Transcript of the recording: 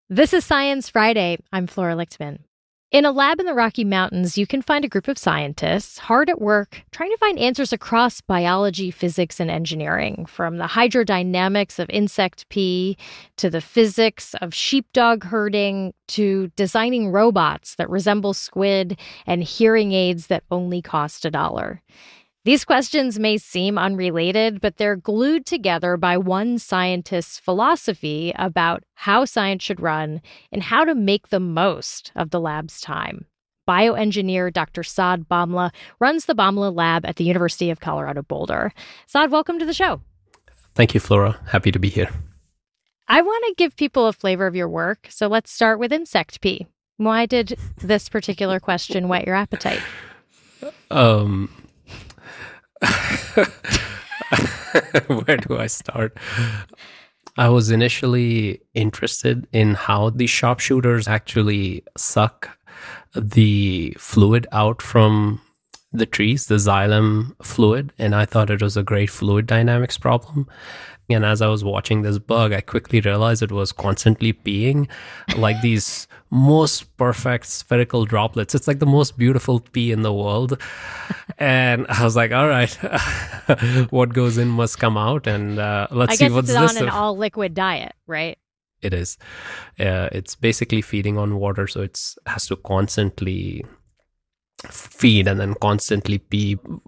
This is Science Friday. I'm Flora Lichtman. In a lab in the Rocky Mountains, you can find a group of scientists hard at work trying to find answers across biology, physics, and engineering, from the hydrodynamics of insect pee to the physics of sheepdog herding to designing robots that resemble squid and hearing aids that only cost $1. These questions may seem unrelated, but they're glued together by one scientist's philosophy about how science should run and how to make the most of the lab's time. Bioengineer Dr. Saad Bhamla runs the Bhamla Lab at the University of Colorado Boulder. Saad, welcome to the show. Thank you, Flora. Happy to be here. I want to give people a flavor of your work, so let's start with insect pee. Why did this particular question whet your appetite? Where do I start? I was initially interested in how the sharpshooters actually suck the fluid out from the trees, the xylem fluid, and I thought it was a great fluid dynamics problem. And as I was watching this bug, I quickly realized it was constantly peeing like these most perfect spherical droplets. It's like the most beautiful pee in the world. And I was like, all right, what goes in must come out. And let's see what's this. I guess it's on an all-liquid diet, right? It is. It's basically feeding on water, so it has to constantly feed and then constantly pee